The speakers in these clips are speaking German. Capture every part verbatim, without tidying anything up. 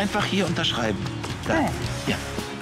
einfach hier unterschreiben. Da. Ja. Ja.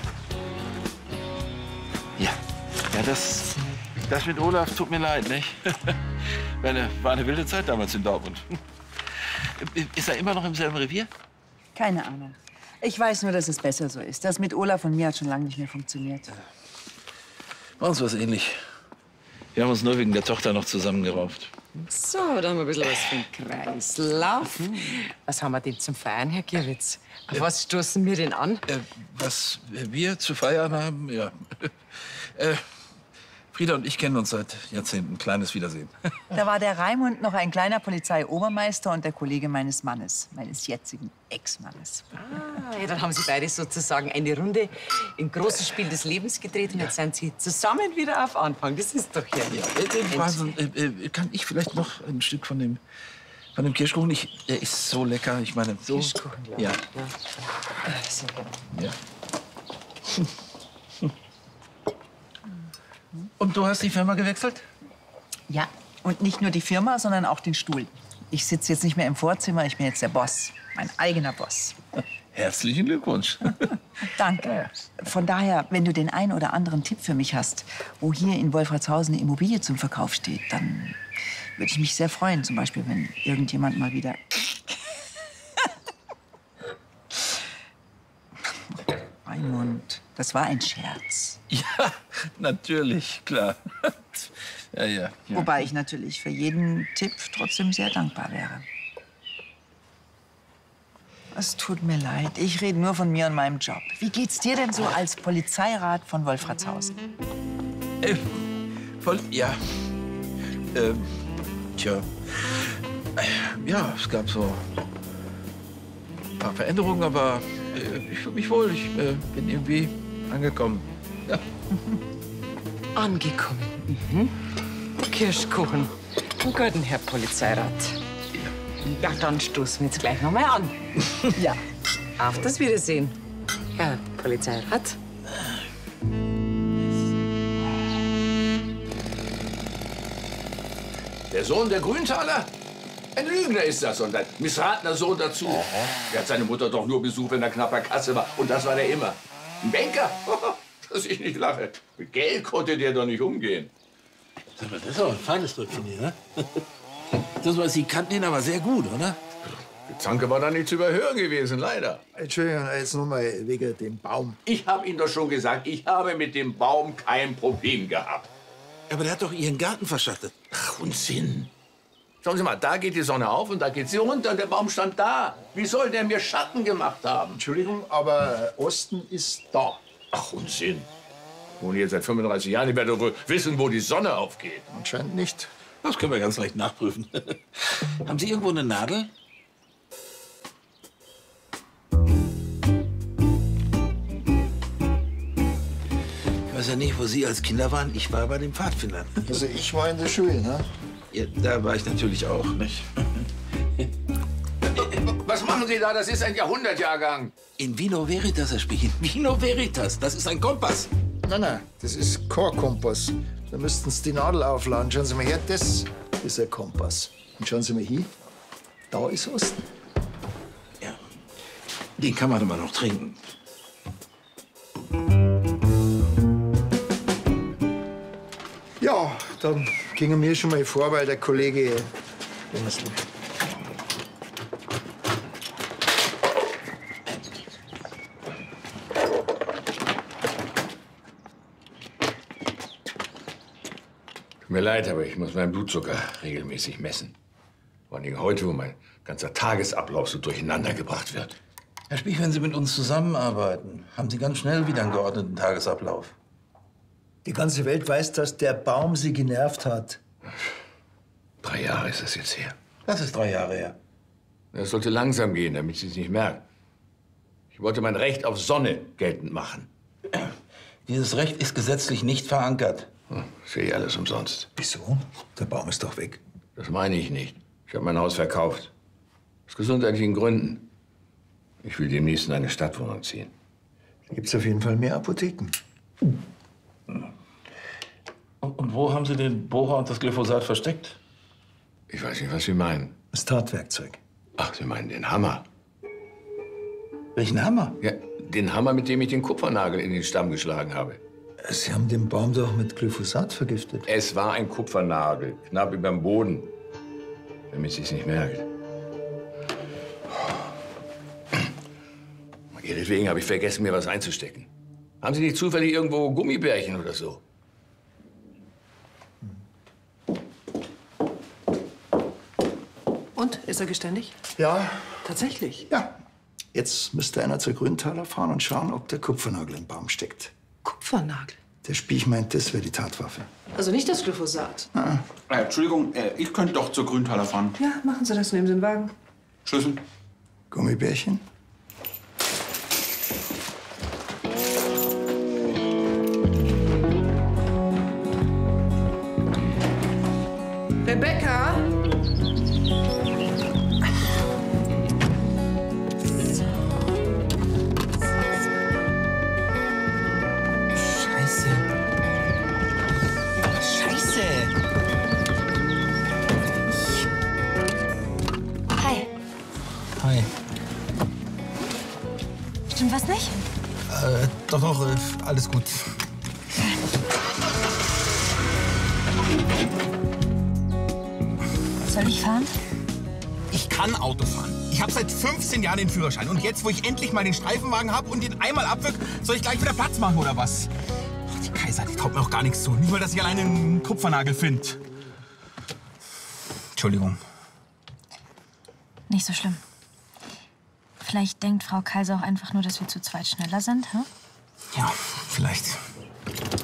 Ja. Ja, das, das mit Olaf tut mir leid, nicht? Meine, war eine wilde Zeit damals in Dortmund. Ist er immer noch im selben Revier? Keine Ahnung. Ich weiß nur, dass es besser so ist. Das mit Olaf und mir hat schon lange nicht mehr funktioniert. Bei uns war es ähnlich. Wir haben uns nur wegen der Tochter noch zusammengerauft. So, da haben wir ein bisschen was für den Kreislauf. Was haben wir denn zum Feiern, Herr Gierwitz? Auf was stoßen wir denn an? Äh, was wir zu feiern haben, ja. äh, Frieda und ich kennen uns seit Jahrzehnten. Kleines Wiedersehen. Da war der Raimund noch ein kleiner Polizeiobermeister und der Kollege meines Mannes, meines jetzigen Ex-Mannes. Ah, ja, dann haben Sie beide sozusagen eine Runde im großen Spiel des Lebens gedreht und jetzt sind Sie zusammen wieder auf Anfang. Das ist doch ja. Ja, äh, Wahnsinn. Äh, äh, kann ich vielleicht noch ein Stück von dem, von dem Kirschkuchen? Ich, der ist so lecker. Ich meine, so. Kirschkuchen, ja. Ja. ja. Sehr gerne. Ja. Und du hast die Firma gewechselt? Ja, und nicht nur die Firma, sondern auch den Stuhl. Ich sitze jetzt nicht mehr im Vorzimmer, ich bin jetzt der Boss. Mein eigener Boss. Herzlichen Glückwunsch. Danke. Von daher, wenn du den einen oder anderen Tipp für mich hast, wo hier in Wolfratshausen eine Immobilie zum Verkauf steht, dann würde ich mich sehr freuen. Zum Beispiel, wenn irgendjemand mal wieder... Raimund, das war ein Scherz. Ja, natürlich, klar. Ja, ja, ja. Wobei ich natürlich für jeden Tipp trotzdem sehr dankbar wäre. Es tut mir leid, ich rede nur von mir und meinem Job. Wie geht's dir denn so als Polizeirat von Wolfratshausen? Äh, voll, ja. Ähm, tja. Äh, Ja, es gab so ein paar Veränderungen, aber äh, ich fühle mich wohl. Ich äh, bin irgendwie angekommen. Ja. Angekommen. Mhm. Kirschkuchen. Einen guten Herr Polizeirat. Ja, dann stoßen wir jetzt gleich noch mal an. Ja. Auf das Wiedersehen, Herr Polizeirat. Der Sohn der Grüntaler? Ein Lügner ist das und ein missratener Sohn dazu. Der hat seine Mutter doch nur besucht, wenn er knapper Kasse war. Und das war der immer. Ein Banker? Dass ich nicht lache. Mit Geld konnte der doch nicht umgehen. Sag mal, das ist aber ein feines Stück von dir, ne? Das war, Sie kannten ihn aber sehr gut, oder? Die Zanke war da nicht zu überhören gewesen, leider. Entschuldigung, jetzt noch mal wegen dem Baum. Ich habe Ihnen doch schon gesagt, ich habe mit dem Baum kein Problem gehabt. Aber der hat doch Ihren Garten verschattet. Ach, Unsinn. Schauen Sie mal, da geht die Sonne auf und da geht sie runter und der Baum stand da. Wie soll der mir Schatten gemacht haben? Entschuldigung, aber Osten ist da. Ach, Unsinn. Ich wohne hier seit fünfunddreißig Jahren. Ich werde doch wohl wissen, wo die Sonne aufgeht. Anscheinend nicht. Das können wir ganz leicht nachprüfen. Haben Sie irgendwo eine Nadel? Ich weiß ja nicht, wo Sie als Kinder waren. Ich war bei den Pfadfindern. Also ich war in der Schule, ne? Ja, da war ich natürlich auch, nicht? Was machen Sie da? Das ist ein Jahrhundertjahrgang. In Vino Veritas, Herr Spiegel. Vino Veritas, das ist ein Kompass. Nein, nein, das ist kein Kompass. Da müssten Sie die Nadel aufladen. Schauen Sie mal her, das ist ein Kompass. Und schauen Sie mal hin, da ist Osten. Ja, den kann man immer noch trinken. Ja, dann gingen wir schon mal vor, weil der Kollege... Tut mir leid, aber ich muss meinen Blutzucker regelmäßig messen. Vor allem heute, wo mein ganzer Tagesablauf so durcheinander gebracht wird. Herr Spiech, wenn Sie mit uns zusammenarbeiten, haben Sie ganz schnell wieder einen geordneten Tagesablauf. Die ganze Welt weiß, dass der Baum Sie genervt hat. Drei Jahre ist es jetzt her. Das ist drei Jahre her. Es sollte langsam gehen, damit Sie es nicht merken. Ich wollte mein Recht auf Sonne geltend machen. Dieses Recht ist gesetzlich nicht verankert. Hm, sehe ich alles umsonst. Wieso? Der Baum ist doch weg. Das meine ich nicht. Ich habe mein Haus verkauft. Aus gesundheitlichen Gründen. Ich will demnächst in eine Stadtwohnung ziehen. Da gibt's auf jeden Fall mehr Apotheken. Und, und wo haben Sie den Bohrer und das Glyphosat versteckt? Ich weiß nicht, was Sie meinen. Das Tatwerkzeug. Ach, Sie meinen den Hammer. Welchen Hammer? Ja, den Hammer, mit dem ich den Kupfernagel in den Stamm geschlagen habe. Sie haben den Baum doch mit Glyphosat vergiftet. Es war ein Kupfernagel, knapp über dem Boden, damit sie es nicht merkt. Ihretwegen habe ich vergessen, mir was einzustecken. Haben Sie nicht zufällig irgendwo Gummibärchen oder so? Und? Ist er geständig? Ja, Tatsächlich? ja. Jetzt müsste einer zur Grüntaler fahren und schauen, ob der Kupfernagel im Baum steckt. Kupfernagel. Der Spiech meint, das wäre die Tatwaffe. Also nicht das Glyphosat. Äh, Entschuldigung, äh, ich könnte doch zur Grüntaler fahren. Ja, machen Sie das. Nehmen Sie den Wagen. Schlüssel? Gummibärchen? Rebecca! Scheiße. Scheiße. Hi. Hi. Stimmt was nicht? Äh, doch, doch, äh, alles gut. Soll ich fahren? Ich kann Auto fahren. Ich habe seit fünfzehn Jahren den Führerschein. Und jetzt, wo ich endlich mal den Streifenwagen habe und den einmal abwürg, soll ich gleich wieder Platz machen, oder was? Ach, die Kaiser, die traut mir auch gar nichts zu. Nicht mal, dass ich alleine einen Kupfernagel finde. Entschuldigung. Nicht so schlimm. Vielleicht denkt Frau Kaiser auch einfach nur, dass wir zu zweit schneller sind, hä? Ja, vielleicht.